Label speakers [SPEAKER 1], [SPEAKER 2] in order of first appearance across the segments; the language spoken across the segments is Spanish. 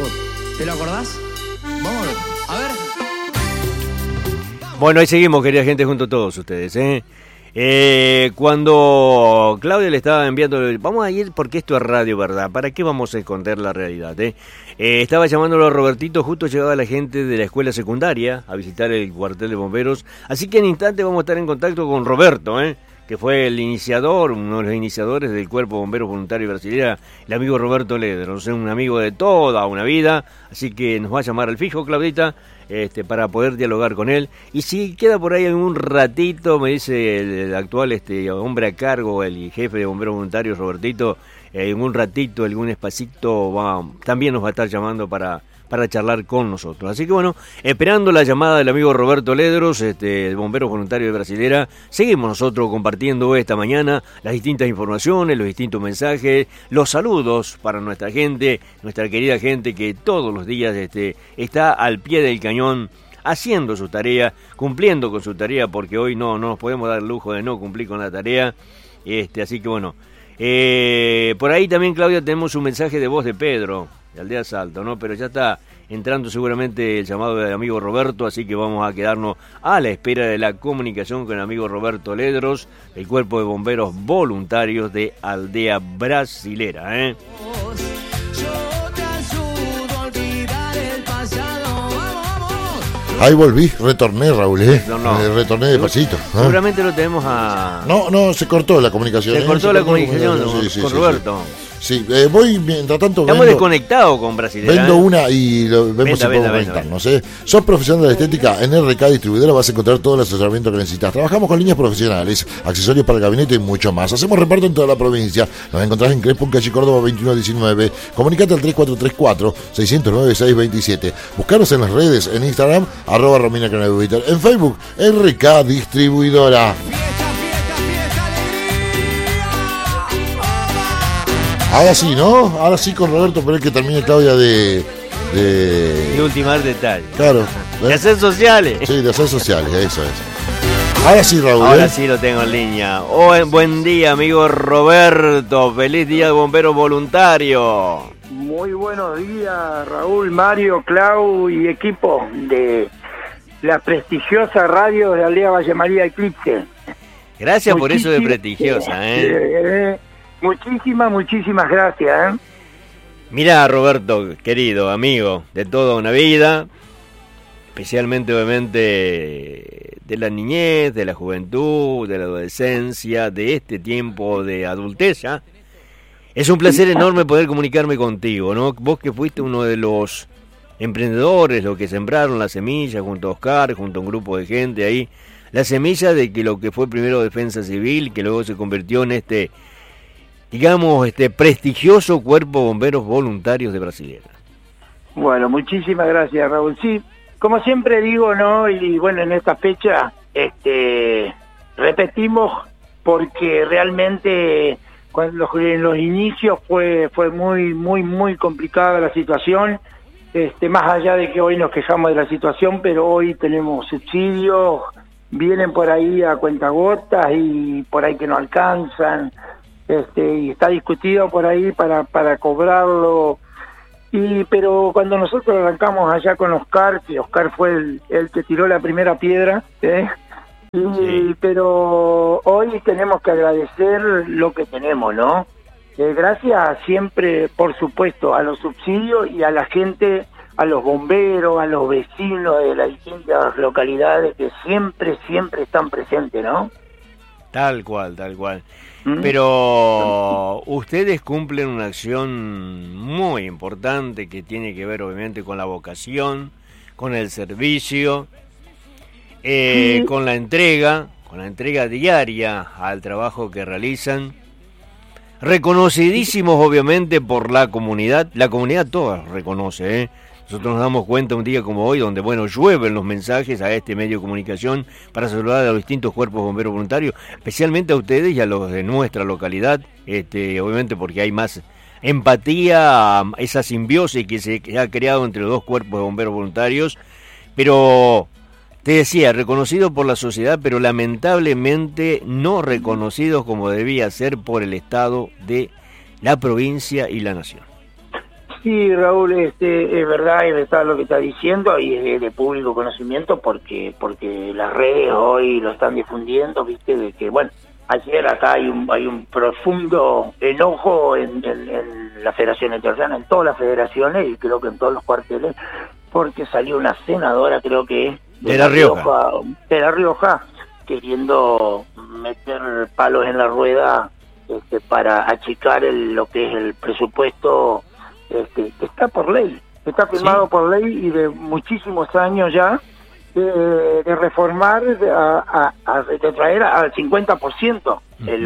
[SPEAKER 1] vos. ¿Te lo acordás? Vamos, a ver.
[SPEAKER 2] Bueno, ahí seguimos, querida gente, junto a todos ustedes, cuando Claudia le estaba enviando, vamos a ir porque esto es radio, ¿verdad? ¿Para qué vamos a esconder la realidad? Estaba llamándolo a Robertito, justo llegaba la gente de la escuela secundaria a visitar el cuartel de bomberos, así que en instante vamos a estar en contacto con Roberto, que fue el iniciador, uno de los iniciadores del Cuerpo de Bomberos Voluntarios Brasileña, el amigo Roberto Ledros, un amigo de toda una vida, así que nos va a llamar al fijo, Claudita, para poder dialogar con él. Y si queda por ahí en un ratito, me dice el actual hombre a cargo, el jefe de Bomberos Voluntarios, Robertito, en un ratito, algún espacito, también nos va a estar llamando para charlar con nosotros. Así que bueno, esperando la llamada del amigo Roberto Ledros, de Bomberos Voluntarios de Brasilera, seguimos nosotros compartiendo esta mañana las distintas informaciones, los distintos mensajes, los saludos para nuestra gente, nuestra querida gente que todos los días está al pie del cañón, haciendo su tarea, cumpliendo con su tarea, porque hoy no nos podemos dar el lujo de no cumplir con la tarea, así que bueno, por ahí también, Claudia, tenemos un mensaje de voz de Pedro, de Aldea Salto, ¿no? Pero ya está entrando seguramente el llamado del amigo Roberto, así que vamos a quedarnos a la espera de la comunicación con el amigo Roberto Ledros, del Cuerpo de Bomberos Voluntarios de Aldea Brasilera,
[SPEAKER 3] Ahí volví, retorné, Raúl, retorné de pasito.
[SPEAKER 2] Seguramente lo tenemos a...
[SPEAKER 3] No, se cortó la comunicación.
[SPEAKER 2] Se cortó la comunicación con Roberto.
[SPEAKER 3] Sí, voy, mientras tanto...
[SPEAKER 2] Estamos desconectados con Brasilera.
[SPEAKER 3] Vendo una y lo vemos si podemos conectarnos. Sos profesional de estética, en RK Distribuidora vas a encontrar todo el asesoramiento que necesitas. Trabajamos con líneas profesionales, accesorios para el gabinete y mucho más. Hacemos reparto en toda la provincia. Nos encontrás en Crespo, en calle Córdoba 2119. Comunicate al 3434-609-627. Buscaros en las redes, en Instagram, @Romina Canal, en Facebook, RK Distribuidora. Ahora sí, ¿no? Ahora sí con Roberto, pero es que termine Claudia de
[SPEAKER 2] ultimar detalles.
[SPEAKER 3] Claro.
[SPEAKER 2] De hacer sociales.
[SPEAKER 3] Sí, de hacer sociales, eso es. Ahora sí, Raúl.
[SPEAKER 2] Ahora sí lo tengo en línea. Buen día, amigo Roberto. Feliz día de bombero voluntario.
[SPEAKER 4] Muy buenos días, Raúl, Mario, Clau y equipo de la prestigiosa radio de Aldea Valle María Eclipse.
[SPEAKER 2] Gracias por eso de prestigiosa,
[SPEAKER 4] Muchísimas gracias,
[SPEAKER 2] Mirá, Roberto, querido amigo de toda una vida, especialmente obviamente de la niñez, de la juventud, de la adolescencia, de este tiempo de adultez ya. Es un placer enorme poder comunicarme contigo, ¿no? Vos que fuiste uno de los emprendedores, los que sembraron la semilla junto a Oscar, junto a un grupo de gente ahí, la semilla de que lo que fue primero Defensa Civil, que luego se convirtió en digamos, prestigioso Cuerpo de Bomberos Voluntarios de Brasilera.
[SPEAKER 4] Bueno, muchísimas gracias, Raúl. Sí, como siempre digo, ¿no? Y bueno, en esta fecha, repetimos porque realmente en los inicios fue muy complicada la situación, más allá de que hoy nos quejamos de la situación, pero hoy tenemos subsidios, vienen por ahí a cuentagotas y por ahí que no alcanzan, y está discutido por ahí para cobrarlo, pero cuando nosotros arrancamos allá con Oscar, que Oscar fue el que tiró la primera piedra, sí. Pero hoy tenemos que agradecer lo que tenemos, ¿no? Gracias siempre, por supuesto, a los subsidios y a la gente, a los bomberos, a los vecinos de las distintas localidades que siempre están presentes, ¿no?
[SPEAKER 2] Tal cual. Pero ustedes cumplen una acción muy importante que tiene que ver obviamente con la vocación, con el servicio, con la entrega diaria al trabajo que realizan, reconocidísimos obviamente por la comunidad toda reconoce, Nosotros nos damos cuenta un día como hoy, donde llueven los mensajes a este medio de comunicación para saludar a los distintos cuerpos bomberos voluntarios, especialmente a ustedes y a los de nuestra localidad, obviamente porque hay más empatía, esa simbiosis que se ha creado entre los dos cuerpos de bomberos voluntarios, pero te decía, reconocido por la sociedad, pero lamentablemente no reconocidos como debía ser por el Estado de la provincia y la nación.
[SPEAKER 4] Sí, Raúl, es verdad lo que está diciendo y es de público conocimiento porque las redes hoy lo están difundiendo, viste, de que, bueno, ayer acá hay un profundo enojo en la Federación Entrerriana, en todas las federaciones y creo que en todos los cuarteles, porque salió una senadora, creo que es
[SPEAKER 2] de La
[SPEAKER 4] Rioja, queriendo meter palos en la rueda para achicar lo que es el presupuesto que está por ley, está firmado por ley y de muchísimos años ya, de reformar, de traer al 50%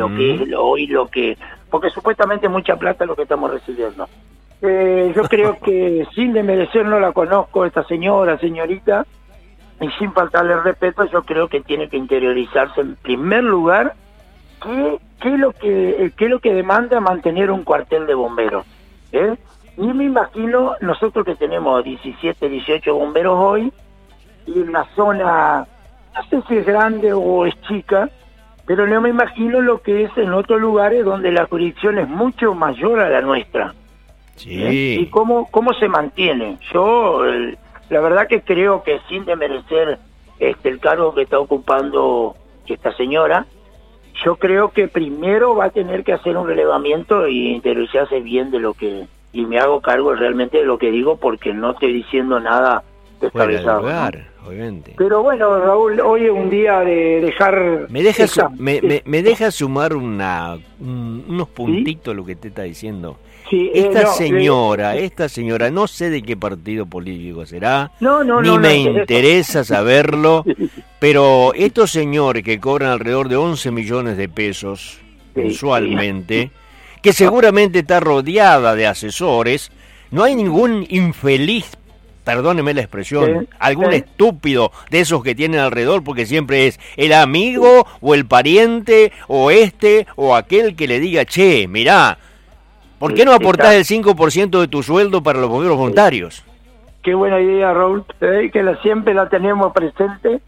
[SPEAKER 4] lo que porque supuestamente mucha plata es lo que estamos recibiendo. Yo creo que sin desmerecer, no la conozco esta señorita, y sin faltarle el respeto, yo creo que tiene que interiorizarse en primer lugar qué es lo que demanda mantener un cuartel de bomberos, Y me imagino, nosotros que tenemos 17, 18 bomberos hoy, y en una zona, no sé si es grande o es chica, pero no me imagino lo que es en otros lugares donde la jurisdicción es mucho mayor a la nuestra.
[SPEAKER 2] Sí.
[SPEAKER 4] Y cómo se mantiene. Yo, la verdad que creo que sin desmerecer el cargo que está ocupando esta señora, yo creo que primero va a tener que hacer un relevamiento y interiorizarse bien de lo que... Y me hago cargo realmente de lo que digo porque no estoy diciendo nada descabezado.
[SPEAKER 2] Obviamente.
[SPEAKER 4] Pero bueno, Raúl, hoy es un día de dejar...
[SPEAKER 2] ¿Me deja sumar unos puntitos lo que te está diciendo?
[SPEAKER 4] Sí,
[SPEAKER 2] esta señora, no sé de qué partido político será, ni me interesa saberlo, pero estos señores que cobran alrededor de 11 millones de pesos mensualmente, que seguramente está rodeada de asesores, no hay ningún infeliz, perdóneme la expresión, algún estúpido de esos que tienen alrededor, porque siempre es el amigo o el pariente o aquel que le diga, che, mirá, ¿por qué no aportás el 5% de tu sueldo para los bomberos voluntarios?
[SPEAKER 4] Qué buena idea, Raúl, que siempre la tenemos presente,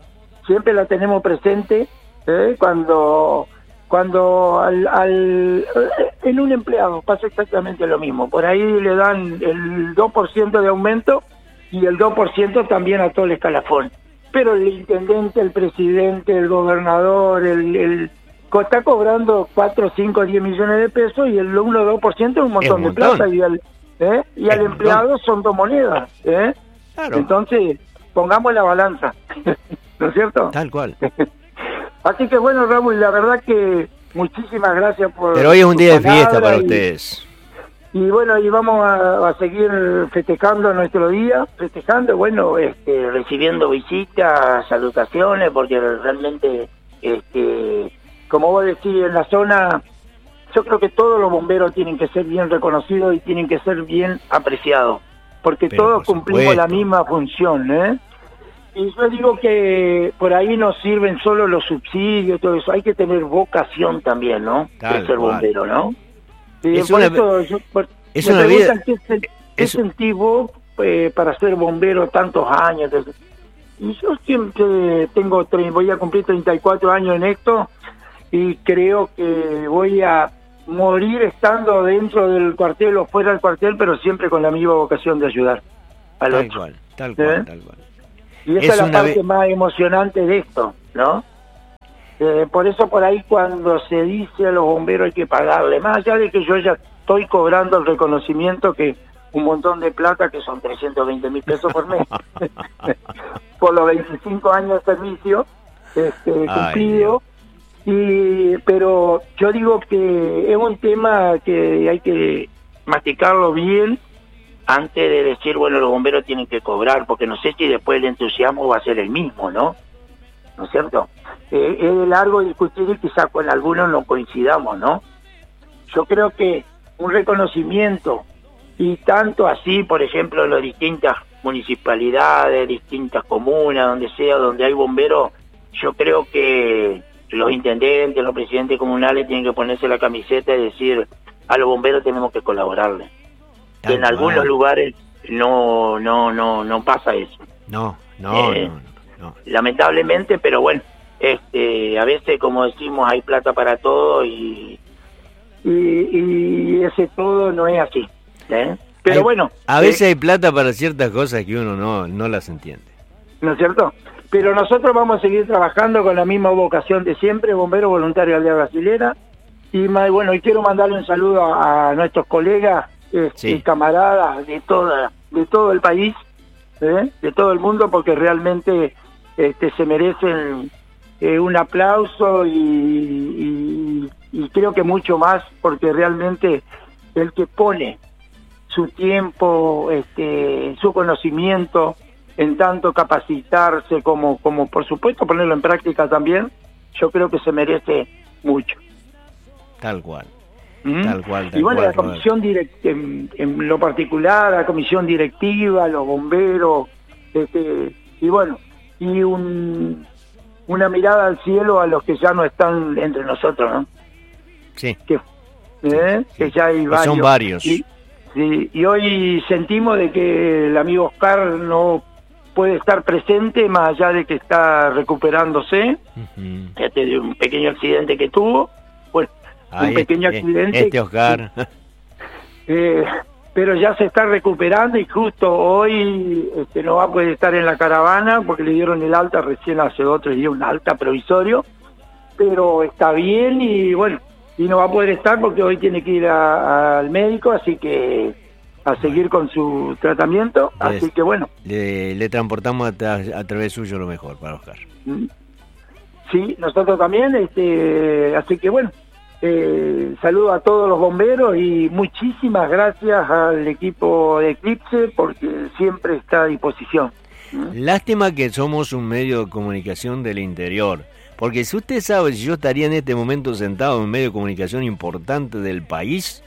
[SPEAKER 4] cuando en un empleado pasa exactamente lo mismo. Por ahí le dan el 2% de aumento y el 2% también a todo el escalafón. Pero el intendente, el presidente, el gobernador, está cobrando 4, 5, 10 millones de pesos y el 1 o 2% es un montón de plata y al empleado son 2 monedas.
[SPEAKER 2] Claro.
[SPEAKER 4] Entonces, pongamos la balanza, ¿no es cierto?
[SPEAKER 2] Tal cual.
[SPEAKER 4] Así que bueno, Raúl, la verdad que muchísimas gracias por...
[SPEAKER 2] Pero hoy es un día de fiesta para ustedes.
[SPEAKER 4] Y bueno, y vamos a seguir festejando nuestro día, bueno, recibiendo visitas, salutaciones, porque realmente, como vos decís, en la zona, yo creo que todos los bomberos tienen que ser bien reconocidos y tienen que ser bien apreciados, porque todos cumplimos la misma función, Y yo digo que por ahí no sirven solo los subsidios, todo eso, hay que tener vocación también, ¿no? De ser bombero, ¿no?
[SPEAKER 2] Es
[SPEAKER 4] por
[SPEAKER 2] una,
[SPEAKER 4] eso
[SPEAKER 2] es una vida...
[SPEAKER 4] ¿Qué sentís vos para ser bombero tantos años? Y yo siempre voy a cumplir 34 años en esto y creo que voy a morir estando dentro del cuartel o fuera del cuartel, pero siempre con la misma vocación de ayudar al otro.
[SPEAKER 2] Tal cual.
[SPEAKER 4] Y esa es la parte más emocionante de esto, ¿no? Por eso por ahí cuando se dice a los bomberos hay que pagarle, más allá de que yo ya estoy cobrando el reconocimiento, que un montón de plata, que son 320.000 pesos por mes, por los 25 años de servicio cumplido, pero yo digo que es un tema que hay que masticarlo bien antes de decir, bueno, los bomberos tienen que cobrar, porque no sé si después el entusiasmo va a ser el mismo, ¿no? ¿No es cierto? Es largo discutir y quizás con algunos no coincidamos, ¿no? Yo creo que un reconocimiento, y tanto así, por ejemplo, en las distintas municipalidades, distintas comunas, donde sea, donde hay bomberos, yo creo que los intendentes, los presidentes comunales tienen que ponerse la camiseta y decir, a los bomberos tenemos que colaborarles. En algunos lugares no pasa eso. No. Lamentablemente, pero bueno, a veces, como decimos, hay plata para todo y ese todo no es así. Pero bueno.
[SPEAKER 2] A veces hay plata para ciertas cosas que uno no las entiende.
[SPEAKER 4] ¿No es cierto? Pero nosotros vamos a seguir trabajando con la misma vocación de siempre, Bombero Voluntario Aldea Brasilera. Y bueno, y quiero mandarle un saludo a nuestros colegas, camaradas de todo el país, de todo el mundo, porque realmente se merecen un aplauso y creo que mucho más, porque realmente el que pone su tiempo, su conocimiento en tanto capacitarse como por supuesto ponerlo en práctica también, yo creo que se merece mucho.
[SPEAKER 2] Tal cual.
[SPEAKER 4] Tal cual. Y bueno, la comisión en lo particular, la comisión directiva, los bomberos, y bueno, y una mirada al cielo a los que ya no están entre nosotros, ¿no?
[SPEAKER 2] Sí.
[SPEAKER 4] Que ya hay varios.
[SPEAKER 2] Son varios.
[SPEAKER 4] Y hoy sentimos de que el amigo Oscar no puede estar presente, más allá de que está recuperándose de un pequeño accidente que tuvo. Bueno, un pequeño accidente.
[SPEAKER 2] Oscar.
[SPEAKER 4] Pero ya se está recuperando y justo hoy no va a poder estar en la caravana porque le dieron el alta recién hace 2 o 3 días, un alta provisorio, pero está bien y bueno, y no va a poder estar porque hoy tiene que ir al médico, así que a seguir con su tratamiento, así que bueno.
[SPEAKER 2] Le transportamos a través suyo lo mejor para Oscar.
[SPEAKER 4] Sí, nosotros también, así que bueno. Saludo a todos los bomberos y muchísimas gracias al equipo de Eclipse porque siempre está a disposición.
[SPEAKER 2] Lástima que somos un medio de comunicación del interior, porque si usted sabe, si yo estaría en este momento sentado en un medio de comunicación importante del país,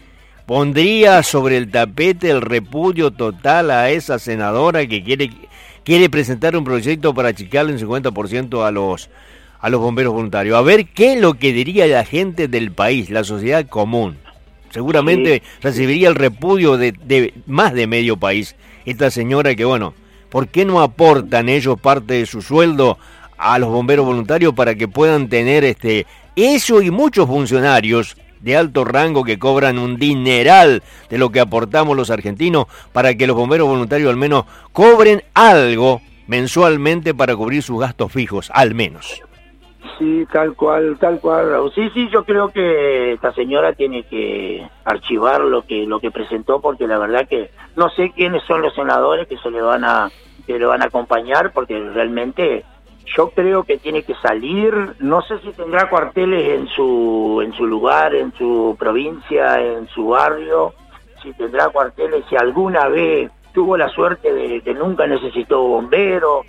[SPEAKER 2] pondría sobre el tapete el repudio total a esa senadora que quiere presentar un proyecto para achicarle un 50% a los bomberos voluntarios, a ver qué es lo que diría la gente del país, la sociedad común. Seguramente recibiría el repudio de más de medio país. Esta señora que, bueno, ¿por qué no aportan ellos parte de su sueldo a los bomberos voluntarios para que puedan tener eso y muchos funcionarios de alto rango que cobran un dineral de lo que aportamos los argentinos, para que los bomberos voluntarios al menos cobren algo mensualmente para cubrir sus gastos fijos, al menos?
[SPEAKER 4] Sí, tal cual, Raúl. Sí, yo creo que esta señora tiene que archivar lo que presentó, porque la verdad que no sé quiénes son los senadores que le van a acompañar, porque realmente yo creo que tiene que salir. No sé si tendrá cuarteles en su lugar, en su provincia, en su barrio, si tendrá cuarteles, si alguna vez tuvo la suerte de que nunca necesitó bombero,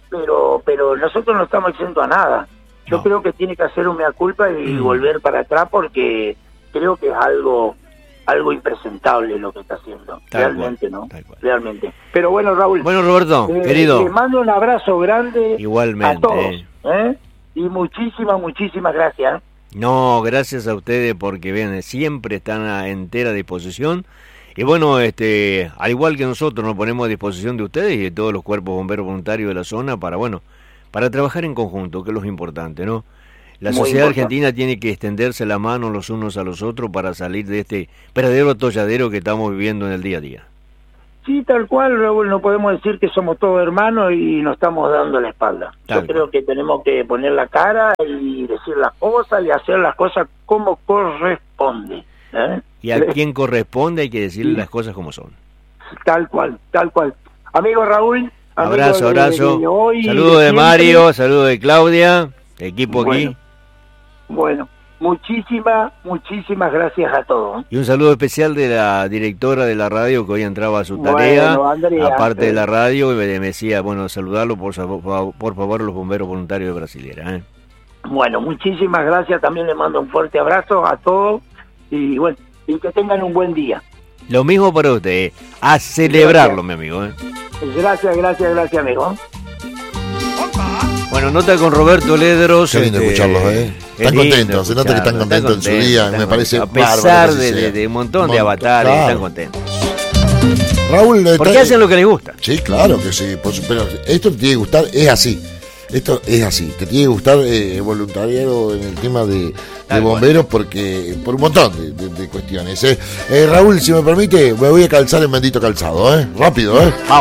[SPEAKER 4] pero nosotros no estamos exentos a nada. Yo creo que tiene que hacer un mea culpa y volver para atrás, porque creo que es algo impresentable lo que está haciendo. Realmente, ¿no? Realmente. Pero bueno, Raúl.
[SPEAKER 2] Bueno, Roberto, querido.
[SPEAKER 4] Te mando un abrazo grande.
[SPEAKER 2] Igualmente.
[SPEAKER 4] A todos. Y muchísimas gracias.
[SPEAKER 2] No, gracias a ustedes, porque ven, siempre están a entera disposición. Y bueno, al igual que nosotros nos ponemos a disposición de ustedes y de todos los cuerpos bomberos voluntarios de la zona para trabajar en conjunto, que es lo importante, ¿no? La sociedad argentina tiene que extenderse la mano los unos a los otros para salir de este verdadero atolladero que estamos viviendo en el día a día.
[SPEAKER 4] Sí, tal cual, Raúl, no podemos decir que somos todos hermanos y nos estamos dando la espalda. Yo creo que tenemos que poner la cara y decir las cosas y hacer las cosas como corresponde.
[SPEAKER 2] Y a quien corresponde hay que decirle las cosas como son.
[SPEAKER 4] Tal cual. Amigo Raúl,
[SPEAKER 2] abrazo. Saludo de Mario, saludo de Claudia, equipo aquí.
[SPEAKER 4] Bueno, muchísimas gracias a todos.
[SPEAKER 2] Y un saludo especial de la directora de la radio que hoy entraba a su tarea, Andrea, aparte de la radio, y me decía, saludarlo por favor a los bomberos voluntarios de Brasilera.
[SPEAKER 4] Bueno, muchísimas gracias, también le mando un fuerte abrazo a todos y y que tengan un buen día.
[SPEAKER 2] Lo mismo para usted, a celebrarlo, mi amigo.
[SPEAKER 4] Gracias, amigo.
[SPEAKER 2] Bueno, nota con Roberto Ledros.
[SPEAKER 3] Qué lindo escucharlos, Están contentos, se nota que están contentos en su día, me parece bárbaro.
[SPEAKER 2] A pesar de un montón de avatares, están contentos.
[SPEAKER 3] Raúl,
[SPEAKER 2] porque hacen lo que les gusta.
[SPEAKER 3] Sí, claro que sí, pero esto te tiene que gustar, es así. Esto es así, te tiene que gustar voluntariado en el tema de bomberos porque por un montón de cuestiones. Raúl, si me permite, me voy a calzar en bendito calzado, rápido.
[SPEAKER 2] Vamos.